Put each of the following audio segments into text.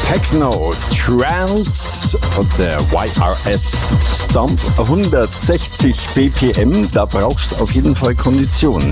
Techno Trance und der YRS Stomp 160 BPM, da brauchst du auf jeden Fall Kondition.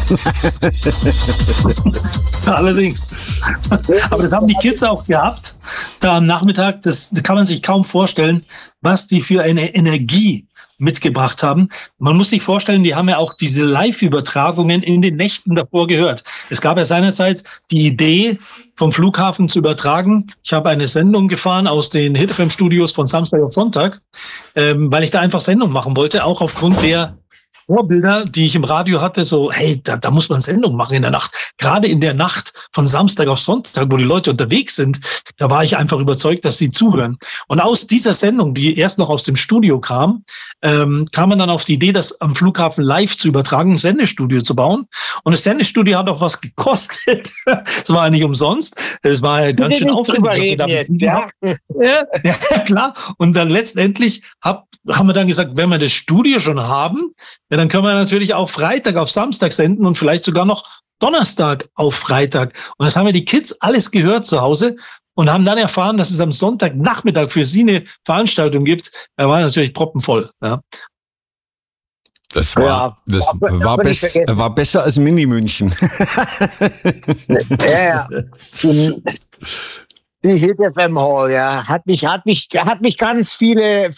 Allerdings. Aber das haben die Kids auch gehabt, da am Nachmittag, das kann man sich kaum vorstellen, was die für eine Energie mitgebracht haben. Man muss sich vorstellen, die haben ja auch diese Live-Übertragungen in den Nächten davor gehört. Es gab ja seinerzeit die Idee, vom Flughafen zu übertragen. Ich habe eine Sendung gefahren aus den Hit FM Studios von Samstag auf Sonntag, weil ich da einfach Sendung machen wollte, auch aufgrund der Vorbilder, die ich im Radio hatte, so, hey, da muss man Sendung machen in der Nacht. Gerade in der Nacht von Samstag auf Sonntag, wo die Leute unterwegs sind, da war ich einfach überzeugt, dass sie zuhören. Und aus dieser Sendung, die erst noch aus dem Studio kam, kam man dann auf die Idee, das am Flughafen live zu übertragen, ein Sendestudio zu bauen. Und das Sendestudio hat auch was gekostet. Es war ja nicht umsonst. Es war ja ganz schön aufwendig. Ja, klar. Und dann letztendlich haben wir dann gesagt, wenn wir das Studio schon haben, ja, dann können wir natürlich auch Freitag auf Samstag senden und vielleicht sogar noch Donnerstag auf Freitag. Und das haben ja die Kids alles gehört zu Hause und haben dann erfahren, dass es am Sonntagnachmittag für sie eine Veranstaltung gibt. Da war natürlich proppenvoll. Ja. Das war besser als Mini-München. Ja. Die Hit FM Hall, ja, hat mich ganz viele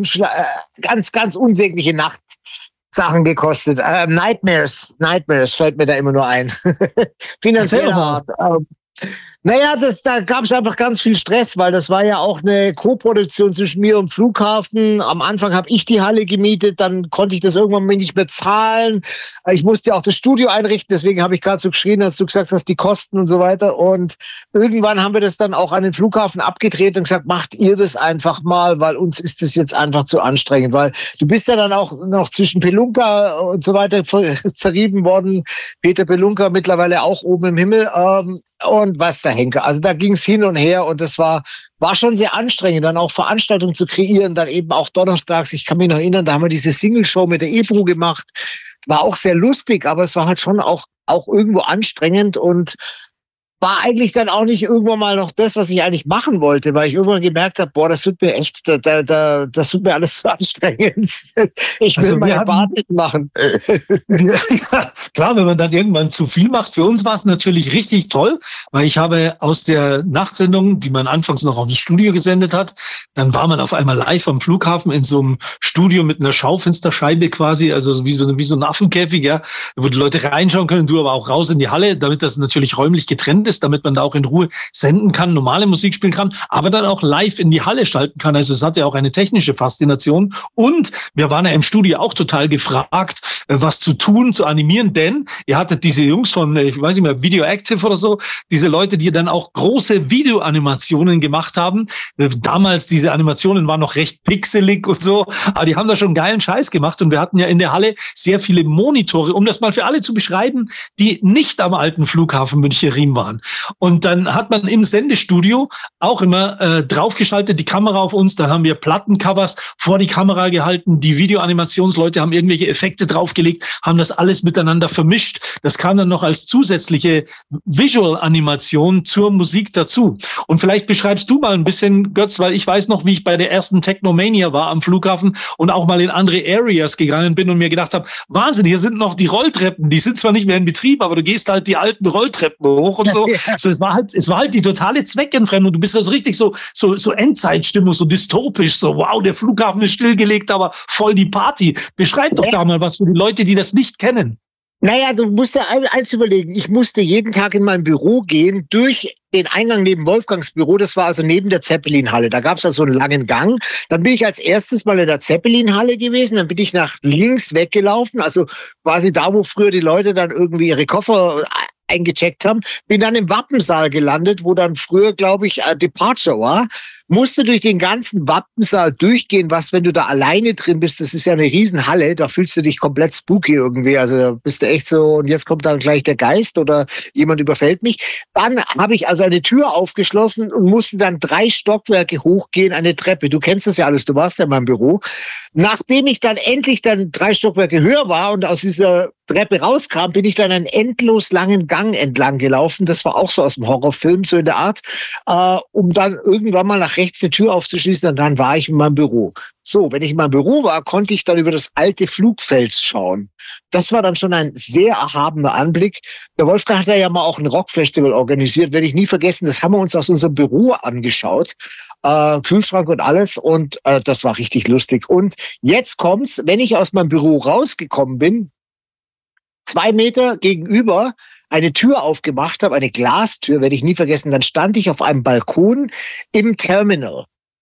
ganz unsägliche Nachtsachen gekostet. Nightmares fällt mir da immer nur ein. Finanziell hart. Naja, da gab es einfach ganz viel Stress, weil das war ja auch eine Co-Produktion zwischen mir und dem Flughafen. Am Anfang habe ich die Halle gemietet, dann konnte ich das irgendwann mal nicht mehr zahlen. Ich musste ja auch das Studio einrichten, deswegen habe ich gerade so geschrien, als du gesagt hast, die Kosten und so weiter. Und irgendwann haben wir das dann auch an den Flughafen abgedreht und gesagt, macht ihr das einfach mal, weil uns ist das jetzt einfach zu anstrengend. Weil du bist ja dann auch noch zwischen Pelunka und so weiter zerrieben worden. Peter Pelunka mittlerweile auch oben im Himmel. Und was der Henker. Also da ging es hin und her und das war schon sehr anstrengend, dann auch Veranstaltungen zu kreieren, dann eben auch donnerstags. Ich kann mich noch erinnern, da haben wir diese Single-Show mit der Ebru gemacht. War auch sehr lustig, aber es war halt schon auch irgendwo anstrengend und war eigentlich dann auch nicht irgendwann mal noch das, was ich eigentlich machen wollte, weil ich irgendwann gemerkt habe, boah, das wird mir echt, das wird mir alles zu anstrengend. Ich will meine Bart nicht machen. Ja, klar, wenn man dann irgendwann zu viel macht. Für uns war es natürlich richtig toll, weil ich habe aus der Nachtsendung, die man anfangs noch auf dem Studio gesendet hat, dann war man auf einmal live am Flughafen in so einem Studio mit einer Schaufensterscheibe quasi, also wie so ein Affenkäfig, ja, wo die Leute reinschauen können, du aber auch raus in die Halle, damit das natürlich räumlich getrennt ist, damit man da auch in Ruhe senden kann, normale Musik spielen kann, aber dann auch live in die Halle schalten kann. Also es hat ja auch eine technische Faszination. Und wir waren ja im Studio auch total gefragt, was zu tun, zu animieren, denn ihr hattet diese Jungs von, ich weiß nicht mehr, Video Active oder so, diese Leute, die dann auch große Videoanimationen gemacht haben. Damals, diese Animationen waren noch recht pixelig und so, aber die haben da schon geilen Scheiß gemacht und wir hatten ja in der Halle sehr viele Monitore, um das mal für alle zu beschreiben, die nicht am alten Flughafen München-Riem waren. Und dann hat man im Sendestudio auch immer draufgeschaltet, die Kamera auf uns, dann haben wir Plattencovers vor die Kamera gehalten, die Videoanimationsleute haben irgendwelche Effekte draufgelegt, haben das alles miteinander vermischt. Das kam dann noch als zusätzliche Visual-Animation zur Musik dazu. Und vielleicht beschreibst du mal ein bisschen, Götz, weil ich weiß noch, wie ich bei der ersten Technomania war am Flughafen und auch mal in andere Areas gegangen bin und mir gedacht habe, Wahnsinn, hier sind noch die Rolltreppen, die sind zwar nicht mehr in Betrieb, aber du gehst halt die alten Rolltreppen hoch und so. So, es war halt die totale Zweckentfremdung. Du bist also richtig so Endzeitstimmung, so dystopisch, so wow, der Flughafen ist stillgelegt, aber voll die Party. Beschreib doch da mal was für die Leute, die das nicht kennen. Naja, du musst dir eins überlegen. Ich musste jeden Tag in mein Büro gehen, durch den Eingang neben Wolfgangs Büro. Das war also neben der Zeppelin-Halle. Da gab es also einen langen Gang. Dann bin ich als erstes mal in der Zeppelin-Halle gewesen. Dann bin ich nach links weggelaufen, also quasi da, wo früher die Leute dann irgendwie ihre Koffer eingecheckt haben, bin dann im Wappensaal gelandet, wo dann früher, glaube ich, Departure war, musste durch den ganzen Wappensaal durchgehen, was, wenn du da alleine drin bist, das ist ja eine Riesenhalle, da fühlst du dich komplett spooky irgendwie, also da bist du echt so, und jetzt kommt dann gleich der Geist oder jemand überfällt mich. Dann habe ich also eine Tür aufgeschlossen und musste dann 3 Stockwerke hochgehen, eine Treppe. Du kennst das ja alles, du warst ja in meinem Büro. Nachdem ich dann endlich 3 Stockwerke höher war und aus dieser Treppe rauskam, bin ich dann einen endlos langen Gang entlang gelaufen. Das war auch so aus dem Horrorfilm, so in der Art, um dann irgendwann mal nach rechts eine Tür aufzuschließen und dann war ich in meinem Büro. So, wenn ich in meinem Büro war, konnte ich dann über das alte Flugfels schauen. Das war dann schon ein sehr erhabener Anblick. Der Wolfgang hat ja mal auch ein Rockfestival organisiert, werde ich nie vergessen. Das haben wir uns aus unserem Büro angeschaut. Kühlschrank und alles und das war richtig lustig. Und jetzt kommt's, wenn ich aus meinem Büro rausgekommen bin, 2 Meter gegenüber eine Tür aufgemacht habe, eine Glastür, werde ich nie vergessen, dann stand ich auf einem Balkon im Terminal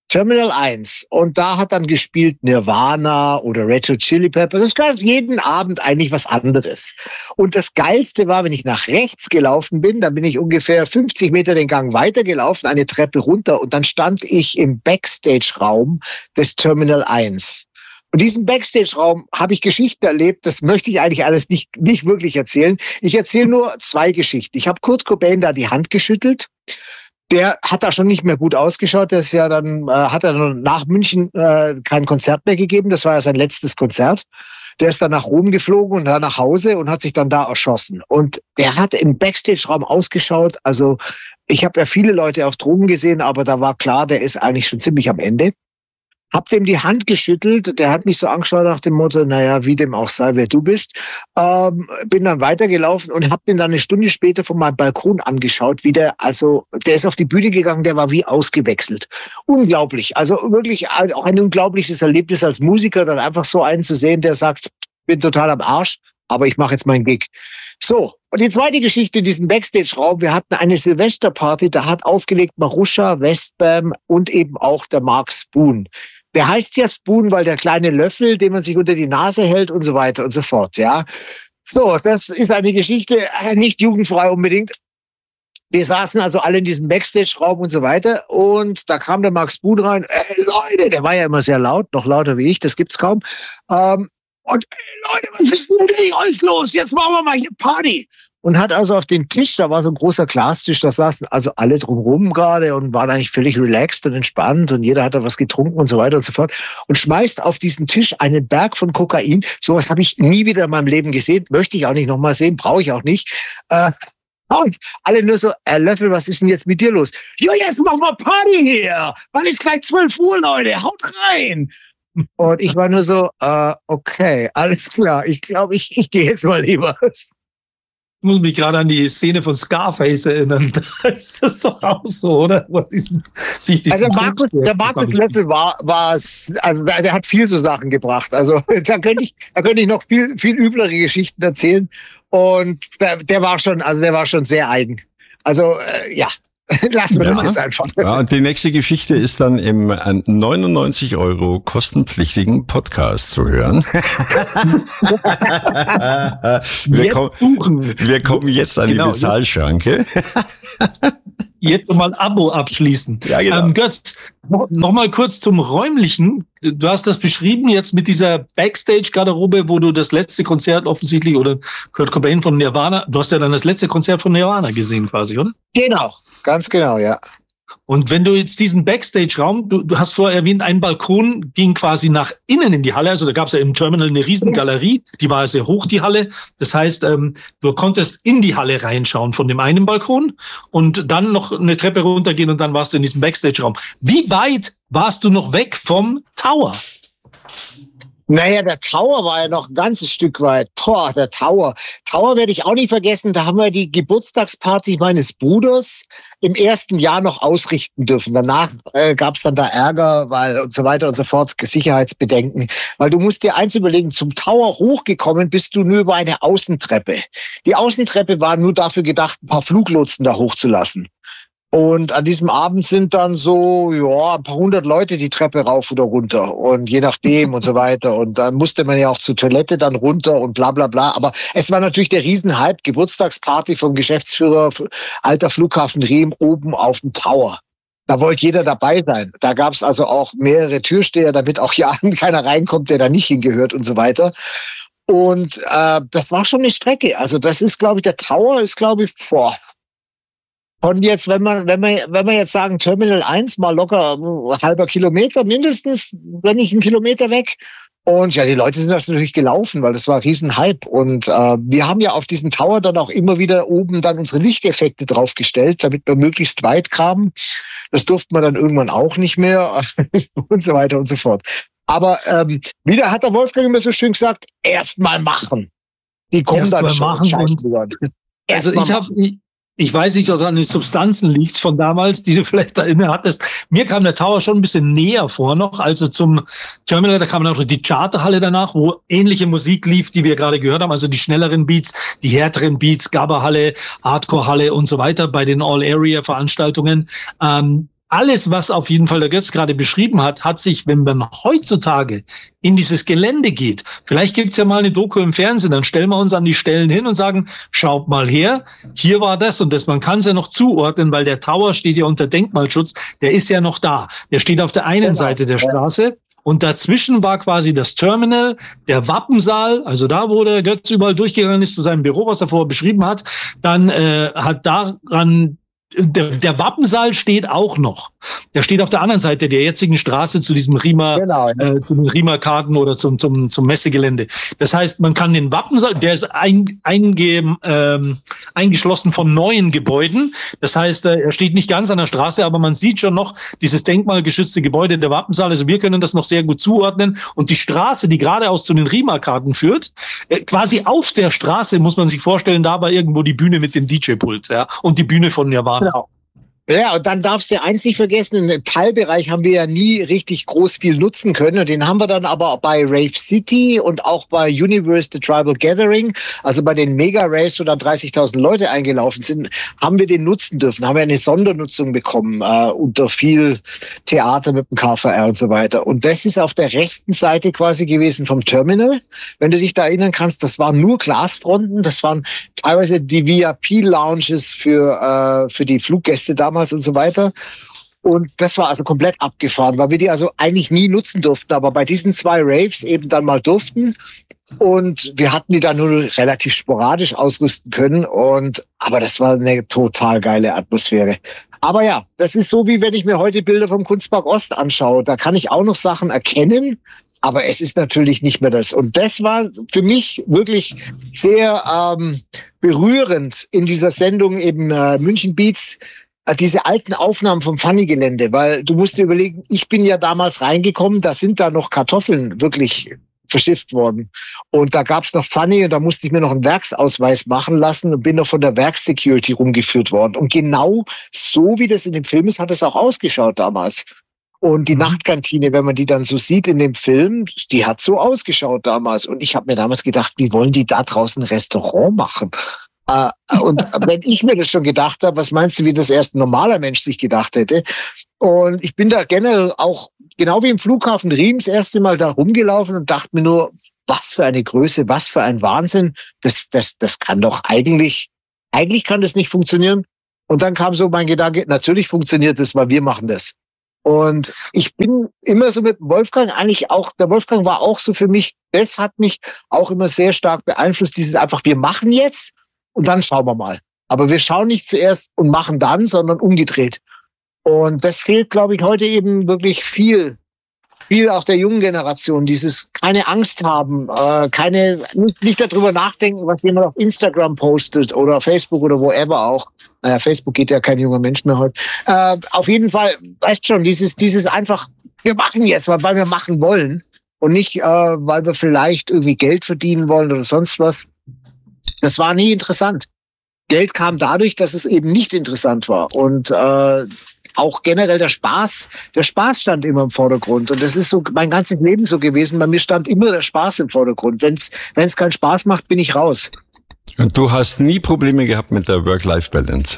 1. Und da hat dann gespielt Nirvana oder Red Hot Chili Peppers. Das gab jeden Abend eigentlich was anderes. Und das Geilste war, wenn ich nach rechts gelaufen bin, dann bin ich ungefähr 50 Meter den Gang weitergelaufen, eine Treppe runter und dann stand ich im Backstage-Raum des Terminal 1. Und diesen Backstage-Raum habe ich Geschichten erlebt, das möchte ich eigentlich alles nicht wirklich erzählen. Ich erzähle nur 2 Geschichten. Ich habe Kurt Cobain da die Hand geschüttelt. Der hat da schon nicht mehr gut ausgeschaut. Der ist ja dann, hat er dann nach München kein Konzert mehr gegeben. Das war ja sein letztes Konzert. Der ist dann nach Rom geflogen und dann nach Hause und hat sich dann da erschossen. Und der hat im Backstage-Raum ausgeschaut. Also ich habe ja viele Leute auf Drogen gesehen, aber da war klar, der ist eigentlich schon ziemlich am Ende. Hab dem die Hand geschüttelt, der hat mich so angeschaut nach dem Motto, naja, wie dem auch sei, wer du bist. Bin dann weitergelaufen und hab den dann eine Stunde später von meinem Balkon angeschaut, wie der ist auf die Bühne gegangen, der war wie ausgewechselt. Unglaublich, also wirklich auch ein unglaubliches Erlebnis als Musiker, dann einfach so einen zu sehen, der sagt, bin total am Arsch, aber ich mache jetzt meinen Gig. So, und die zweite Geschichte in diesem Backstage-Raum, wir hatten eine Silvesterparty, da hat aufgelegt Marusha, Westbam und eben auch der Mark Spoon. Der heißt ja Spoon, weil der kleine Löffel, den man sich unter die Nase hält und so weiter und so fort, ja. So, das ist eine Geschichte, nicht jugendfrei unbedingt. Wir saßen also alle in diesem Backstage-Raum und so weiter und da kam der Mark Spoon rein. Leute, der war ja immer sehr laut, noch lauter wie ich, das gibt's kaum. Und Leute, was ist denn mit euch los? Jetzt machen wir mal hier Party. Und hat also auf den Tisch, da war so ein großer Glastisch, da saßen also alle drumherum gerade und waren eigentlich völlig relaxed und entspannt und jeder hat da was getrunken und so weiter und so fort und schmeißt auf diesen Tisch einen Berg von Kokain. Sowas habe ich nie wieder in meinem Leben gesehen, möchte ich auch nicht nochmal sehen, brauche ich auch nicht. Und alle nur so, Löffel, was ist denn jetzt mit dir los? Ja, jetzt machen wir Party hier. Wann ist gleich 12 Uhr, Leute? Haut rein. Und ich war nur so, okay, alles klar. Ich glaube, ich gehe jetzt mal lieber. Ich muss mich gerade an die Szene von Scarface erinnern. Da ist das doch auch so, oder? Also der Markus Löffel der hat viel so Sachen gebracht. Also da könnte ich noch viel üblere Geschichten erzählen. Und der war schon sehr eigen. Also ja. Lassen wir das jetzt einfach. Ja, und die nächste Geschichte ist dann im 99 € kostenpflichtigen Podcast zu hören. Wir kommen jetzt an die Bezahlschranke. Jetzt mal ein Abo abschließen. Ja, genau. Götz, noch mal kurz zum Räumlichen. Du hast das beschrieben jetzt mit dieser Backstage-Garderobe, wo du das letzte Konzert offensichtlich oder Kurt Cobain von Nirvana, du hast ja dann das letzte Konzert von Nirvana gesehen quasi, oder? Genau, ganz genau, ja. Und wenn du jetzt diesen Backstage-Raum, du hast vorher erwähnt, ein Balkon ging quasi nach innen in die Halle, also da gab es ja im Terminal eine riesen Galerie, die war sehr hoch, die Halle. Das heißt, du konntest in die Halle reinschauen von dem einen Balkon und dann noch eine Treppe runtergehen und dann warst du in diesem Backstage-Raum. Wie weit warst du noch weg vom Tower? Naja, der Tower war ja noch ein ganzes Stück weit. Boah, der Tower. Tower werde ich auch nicht vergessen. Da haben wir die Geburtstagsparty meines Bruders im ersten Jahr noch ausrichten dürfen. Danach gab es dann da Ärger, weil und so weiter und so fort, Sicherheitsbedenken. Weil du musst dir eins überlegen, zum Tower hochgekommen bist du nur über eine Außentreppe. Die Außentreppe war nur dafür gedacht, ein paar Fluglotsen da hochzulassen. Und an diesem Abend sind dann so, ja, ein paar 100 Leute die Treppe rauf oder runter und je nachdem und so weiter. Und dann musste man ja auch zur Toilette dann runter und bla bla bla. Aber es war natürlich der Riesenhype, Geburtstagsparty vom Geschäftsführer Alter Flughafen Riem oben auf dem Tower. Da wollte jeder dabei sein. Da gab es also auch mehrere Türsteher, damit auch ja keiner reinkommt, der da nicht hingehört und so weiter. Und das war schon eine Strecke. Also das ist, glaube ich, der Tower ist, glaube ich, von jetzt, wenn wir jetzt sagen, Terminal 1 mal locker ein halber Kilometer mindestens, wenn nicht 1 Kilometer weg. Und ja, die Leute sind das natürlich gelaufen, weil das war ein Riesenhype. Und wir haben ja auf diesen Tower dann auch immer wieder oben dann unsere Lichteffekte draufgestellt, damit wir möglichst weit kamen. Das durften wir dann irgendwann auch nicht mehr und so weiter und so fort. Aber wieder hat der Wolfgang immer so schön gesagt, erst mal machen. Die kommen Erst dann mal schon. machen also ich weiß nicht, ob es an den Substanzen liegt von damals, die du vielleicht da inne hattest. Mir kam der Tower schon ein bisschen näher vor noch, also zum Terminal, da kam noch die Charterhalle danach, wo ähnliche Musik lief, die wir gerade gehört haben, also die schnelleren Beats, die härteren Beats, Gabba-Halle, Hardcore-Halle und so weiter bei den All-Area-Veranstaltungen. Alles, was auf jeden Fall der Götz gerade beschrieben hat, hat sich, wenn man heutzutage in dieses Gelände geht, vielleicht gibt's ja mal eine Doku im Fernsehen, dann stellen wir uns an die Stellen hin und sagen, schaut mal her, hier war das und das. Man kann es ja noch zuordnen, weil der Tower steht ja unter Denkmalschutz, der ist ja noch da. Der steht auf der einen Seite der Straße. Und dazwischen war quasi das Terminal, der Wappensaal, also da, wo der Götz überall durchgegangen ist zu seinem Büro, was er vorher beschrieben hat. Dann hat daran der Wappensaal steht auch noch. Der steht auf der anderen Seite der jetzigen Straße zu diesem Riemer, zu den Riemer-Karten oder zum Messegelände. Das heißt, man kann den Wappensaal, der ist eingeschlossen von neuen Gebäuden. Das heißt, er steht nicht ganz an der Straße, aber man sieht schon noch dieses denkmalgeschützte Gebäude, der Wappensaal. Also wir können das noch sehr gut zuordnen. Und die Straße, die geradeaus zu den Riemer-Karten führt, quasi auf der Straße, muss man sich vorstellen, da war irgendwo die Bühne mit dem DJ-Pult, ja, und die Bühne von Nirvana. Genau. Ja, und dann darfst du eins nicht vergessen, im Teilbereich haben wir ja nie richtig groß viel nutzen können. Und den haben wir dann aber bei Rave City und auch bei Universe The Tribal Gathering, also bei den Mega-Raves, wo dann 30.000 Leute eingelaufen sind, haben wir den nutzen dürfen. Haben wir eine Sondernutzung bekommen, unter viel Theater mit dem KVR und so weiter. Und das ist auf der rechten Seite quasi gewesen vom Terminal. Wenn du dich da erinnern kannst, das waren nur Glasfronten, das waren teilweise die VIP-Lounges für die Fluggäste damals und so weiter. Und das war also komplett abgefahren, weil wir die also eigentlich nie nutzen durften, aber bei diesen 2 Raves eben dann mal durften. Und wir hatten die dann nur relativ sporadisch ausrüsten können. Aber das war eine total geile Atmosphäre. Aber ja, das ist so, wie wenn ich mir heute Bilder vom Kunstpark Ost anschaue. Da kann ich auch noch Sachen erkennen, aber es ist natürlich nicht mehr das. Und das war für mich wirklich sehr berührend in dieser Sendung eben München Beats, diese alten Aufnahmen vom Funny-Gelände, weil du musst dir überlegen, ich bin ja damals reingekommen, da sind da noch Kartoffeln wirklich verschifft worden. Und da gab's noch Funny und da musste ich mir noch einen Werksausweis machen lassen und bin noch von der Werkssecurity rumgeführt worden. Und genau so, wie das in dem Film ist, hat es auch ausgeschaut damals. Und die Nachtkantine, wenn man die dann so sieht in dem Film, die hat so ausgeschaut damals. Und ich habe mir damals gedacht, wie wollen die da draußen ein Restaurant machen? Und wenn ich mir das schon gedacht habe, was meinst du, wie das erst ein normaler Mensch sich gedacht hätte? Und ich bin da generell auch, genau wie im Flughafen Riem, das erste Mal da rumgelaufen und dachte mir nur, was für eine Größe, was für ein Wahnsinn. Das kann doch eigentlich kann das nicht funktionieren. Und dann kam so mein Gedanke, natürlich funktioniert das, weil wir machen das. Und ich bin immer so mit Wolfgang eigentlich auch, der Wolfgang war auch so für mich, das hat mich auch immer sehr stark beeinflusst, dieses einfach, wir machen jetzt und dann schauen wir mal. Aber wir schauen nicht zuerst und machen dann, sondern umgedreht. Und das fehlt, glaube ich, heute eben wirklich viel auch der jungen Generation, dieses keine Angst haben, nicht darüber nachdenken, was jemand auf Instagram postet oder Facebook oder wherever auch. Naja, Facebook geht ja kein junger Mensch mehr heute. Auf jeden Fall, weißt schon, dieses einfach, wir machen jetzt, weil wir machen wollen und nicht, weil wir vielleicht irgendwie Geld verdienen wollen oder sonst was. Das war nie interessant. Geld kam dadurch, dass es eben nicht interessant war. Und auch generell der Spaß stand immer im Vordergrund. Und das ist so mein ganzes Leben so gewesen. Bei mir stand immer der Spaß im Vordergrund. Wenn es keinen Spaß macht, bin ich raus. Und du hast nie Probleme gehabt mit der Work-Life-Balance?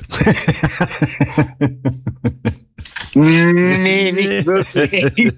Nee, nicht wirklich.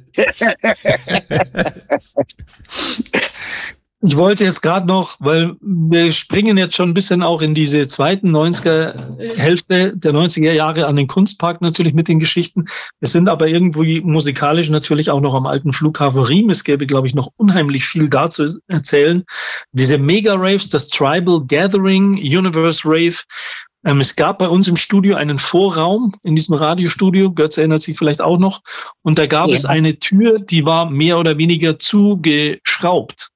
Ich wollte jetzt gerade noch, weil wir springen jetzt schon ein bisschen auch in diese zweiten 90er-Hälfte der 90er Jahre an den Kunstpark natürlich mit den Geschichten. Wir sind aber irgendwie musikalisch natürlich auch noch am alten Flughafen Riem. Es gäbe, glaube ich, noch unheimlich viel dazu erzählen. Diese Mega-Raves, das Tribal Gathering, Universe Rave, Es gab bei uns im Studio einen Vorraum in diesem Radiostudio. Götz erinnert sich vielleicht auch noch. Und da gab es eine Tür, die war mehr oder weniger zugeschraubt.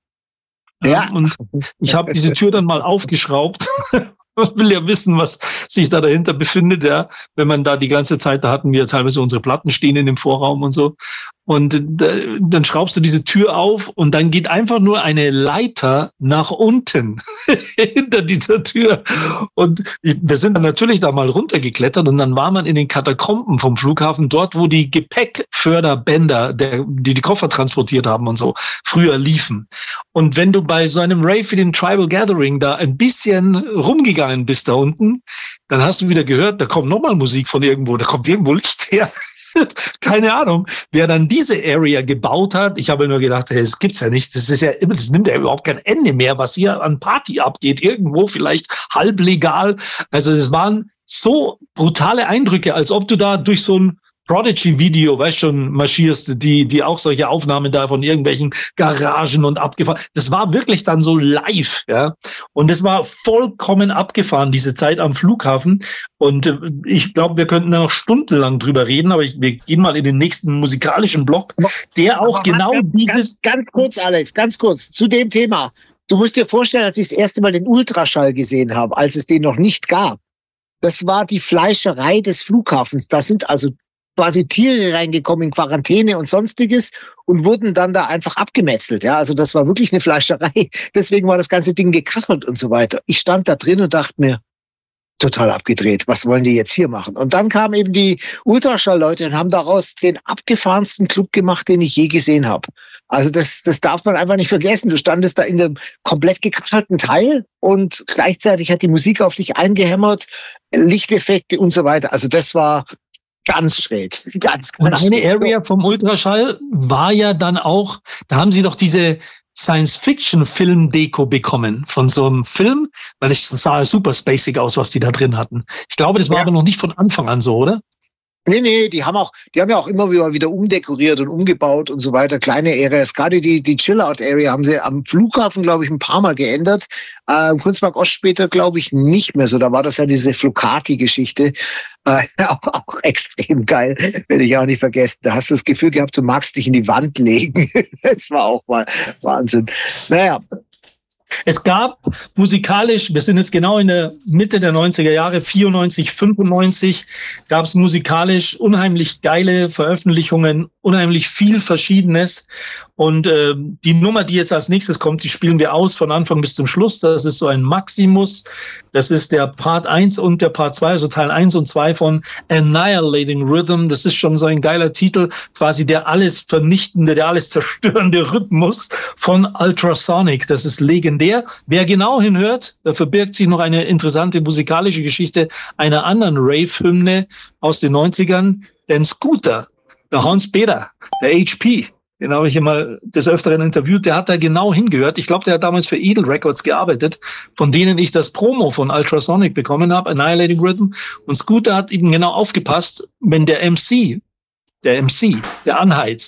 Ja. Und ich habe diese Tür dann mal aufgeschraubt. Man will ja wissen, was sich da dahinter befindet, ja. Wenn man da die ganze Zeit, da hatten wir teilweise unsere Platten stehen in dem Vorraum und so. Und dann schraubst du diese Tür auf und dann geht einfach nur eine Leiter nach unten hinter dieser Tür. Und wir sind dann natürlich da mal runtergeklettert und dann war man in den Katakomben vom Flughafen, dort, wo die Gepäckförderbänder, die Koffer transportiert haben und so, früher liefen. Und wenn du bei so einem Rave wie dem Tribal Gathering da ein bisschen rumgegangen bist da unten, dann hast du wieder gehört, da kommt nochmal Musik von irgendwo, da kommt irgendwo Licht her. Keine Ahnung, wer dann diese Area gebaut hat. Ich habe nur gedacht, hey, das gibt's ja nicht. Das nimmt ja überhaupt kein Ende mehr, was hier an Party abgeht. Irgendwo vielleicht halblegal. Also es waren so brutale Eindrücke, als ob du da durch so ein Prodigy-Video, weißt schon, marschierst, die auch solche Aufnahmen da von irgendwelchen Garagen und abgefahren. Das war wirklich dann so live, ja. Und das war vollkommen abgefahren, diese Zeit am Flughafen. Und ich glaube, wir könnten da noch stundenlang drüber reden, aber wir gehen mal in den nächsten musikalischen Block, der auch aber genau dieses... Ganz kurz, Alex, ganz kurz, zu dem Thema. Du musst dir vorstellen, als ich das erste Mal den Ultraschall gesehen habe, als es den noch nicht gab, das war die Fleischerei des Flughafens. Da sind also quasi Tiere reingekommen in Quarantäne und Sonstiges und wurden dann da einfach abgemetzelt. Ja, also das war wirklich eine Fleischerei. Deswegen war das ganze Ding gekachelt und so weiter. Ich stand da drin und dachte mir, total abgedreht. Was wollen die jetzt hier machen? Und dann kamen eben die Ultraschall-Leute und haben daraus den abgefahrensten Club gemacht, den ich je gesehen habe. Also das darf man einfach nicht vergessen. Du standest da in einem komplett gekachelten Teil und gleichzeitig hat die Musik auf dich eingehämmert, Lichteffekte und so weiter. Also das war ganz schräg. Ganz und eine Area vom Ultraschall war ja dann auch, da haben sie doch diese Science-Fiction-Film-Deko bekommen von so einem Film, weil es sah super spacig aus, was die da drin hatten. Ich glaube, das war aber noch nicht von Anfang an so, oder? Nee, die haben ja auch immer wieder umdekoriert und umgebaut und so weiter. Kleine Areas. Gerade die Chill-Out-Area haben sie am Flughafen, glaube ich, ein paar Mal geändert. Kunstpark Ost später, glaube ich, nicht mehr so. Da war das ja diese Flocati-Geschichte. Auch extrem geil, werde ich auch nicht vergessen. Da hast du das Gefühl gehabt, du magst dich in die Wand legen. Das war auch mal Wahnsinn. Naja. Es gab musikalisch, wir sind jetzt genau in der Mitte der 90er Jahre, 94, 95, gab es musikalisch unheimlich geile Veröffentlichungen, unheimlich viel Verschiedenes. Und die Nummer, die jetzt als nächstes kommt, die spielen wir aus von Anfang bis zum Schluss. Das ist so ein Maximus. Das ist der Part 1 und der Part 2, also Teil 1 und 2 von Annihilating Rhythm. Das ist schon so ein geiler Titel, quasi der alles vernichtende, der alles zerstörende Rhythmus von Ultrasonic. Das ist legendär. Wer genau hinhört, da verbirgt sich noch eine interessante musikalische Geschichte einer anderen Rave-Hymne aus den 90ern, denn Scooter, der Hans-Peter, der HP, den habe ich immer des Öfteren interviewt, der hat da genau hingehört. Ich glaube, der hat damals für Edel Records gearbeitet, von denen ich das Promo von Ultrasonic bekommen habe, Annihilating Rhythm. Und Scooter hat eben genau aufgepasst, wenn der MC, der anheizt,